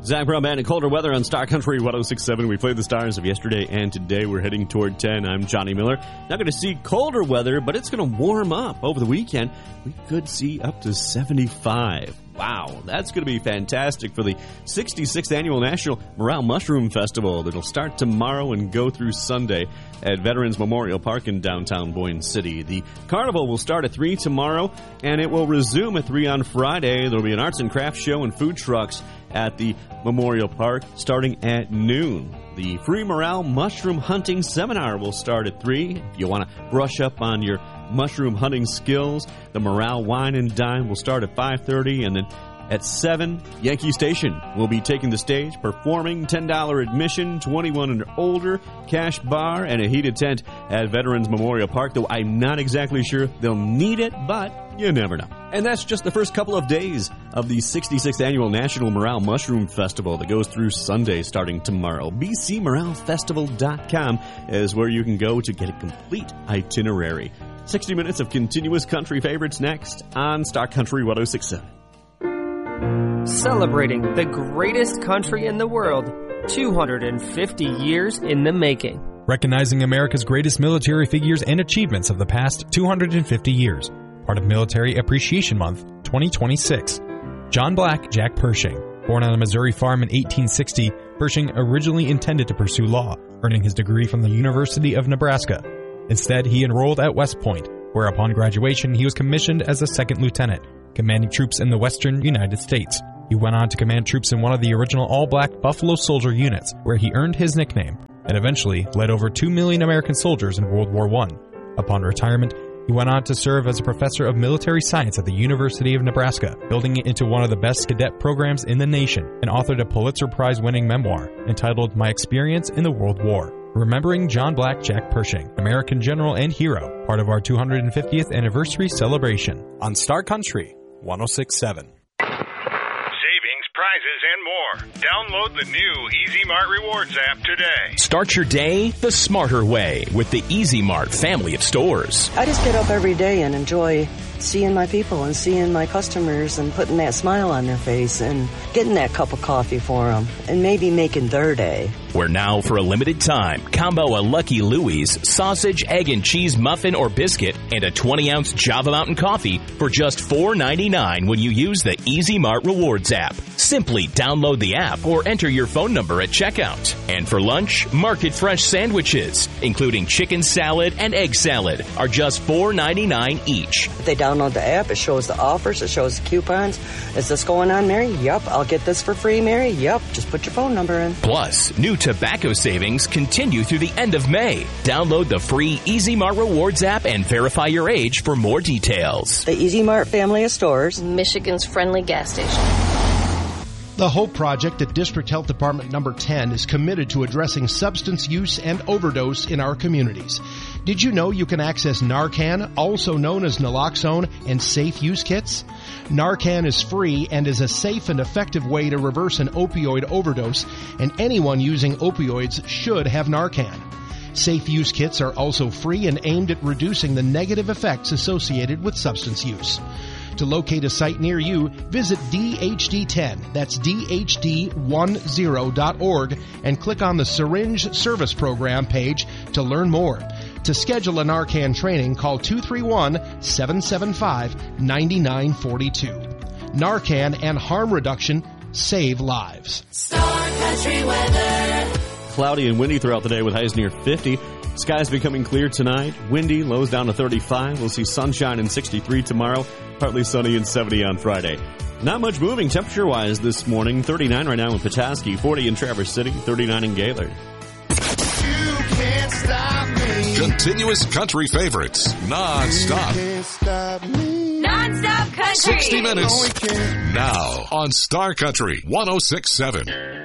Zach Brown Band and colder weather on Star Country 106.7. We played the stars of yesterday and today. We're heading toward 10. I'm Johnny Miller. Not going to see colder weather, but it's going to warm up over the weekend. We could see up to 75. Wow, that's going to be fantastic for the 66th Annual National Morale Mushroom Festival that'll start tomorrow and go through Sunday at Veterans Memorial Park in downtown Boyne City. The carnival will start at 3 tomorrow, and it will resume at 3 on Friday. There will be an arts and crafts show and food trucks at the Memorial Park starting at noon. The free morale mushroom hunting seminar will start at 3. If you want to brush up on your mushroom hunting skills, the Morale Wine and Dine will start at 5:30, and then at 7, Yankee Station will be taking the stage, performing $10 admission, 21 and older, cash bar, and a heated tent at Veterans Memorial Park, though I'm not exactly sure they'll need it, but you never know. And that's just the first couple of days of the 66th Annual National Morale Mushroom Festival that goes through Sunday starting tomorrow. BCMoraleFestival.com is where you can go to get a complete itinerary. 60 minutes of continuous country favorites next on Star Country 106.7. Celebrating the greatest country in the world, 250 years in the making. Recognizing America's greatest military figures and achievements of the past 250 years. Part of Military Appreciation Month 2026. John Black, Jack Pershing. Born on a Missouri farm in 1860, Pershing originally intended to pursue law, earning his degree from the University of Nebraska. Instead, he enrolled at West Point, where upon graduation he was commissioned as a second lieutenant, commanding troops in the western United States. He went on to command troops in one of the original all-black Buffalo Soldier units, where he earned his nickname, and eventually led over 2 million American soldiers in World War I. Upon retirement, he went on to serve as a professor of military science at the University of Nebraska, building it into one of the best cadet programs in the nation, and authored a Pulitzer Prize-winning memoir entitled My Experience in the World War. Remembering John Black, Jack Pershing, American general and hero, part of our 250th anniversary celebration on Star Country 106.7. Prizes and more. Download the new Easy Mart Rewards app today. Start your day the smarter way with the Easy Mart family of stores. I just get up every day and enjoy seeing my people and seeing my customers and putting that smile on their face and getting that cup of coffee for them and maybe making their day. Where now, for a limited time, combo a Lucky Louie's, sausage, egg, and cheese muffin or biscuit, and a 20-ounce Java Mountain coffee for just $4.99 when you use the Easy Mart Rewards app. Simply download the app or enter your phone number at checkout. And for lunch, Market Fresh sandwiches, including chicken salad and egg salad, are just $4.99 each. If they download the app, it shows the offers, it shows the coupons. Is this going on, Mary? Yep. I'll get this for free, Mary? Yep. Just put your phone number in. Plus, new tobacco savings continue through the end of May. Download the free Easy Mart Rewards app and verify your age for more details. The Easy Mart family of stores. Michigan's friendly gas station. The HOPE Project at District Health Department number 10 is committed to addressing substance use and overdose in our communities. Did you know you can access Narcan, also known as naloxone, and safe use kits? Narcan is free and is a safe and effective way to reverse an opioid overdose, and anyone using opioids should have Narcan. Safe use kits are also free and aimed at reducing the negative effects associated with substance use. To locate a site near you, visit DHD10, that's DHD10.org, and click on the Syringe Service Program page to learn more. To schedule a Narcan training, call 231-775-9942. Narcan and harm reduction save lives. Star Country weather. Cloudy and windy throughout the day with highs near 50. Skies becoming clear tonight. Windy, lows down to 35. We'll see sunshine and 63 tomorrow. Partly sunny and 70 on Friday. Not much moving temperature-wise this morning. 39 right now in Petoskey, 40 in Traverse City, 39 in Gaylord. You can't stop me. Continuous country favorites, non-stop. You can't stop me. Non-stop country. 60 minutes. Now on Star Country 106.7.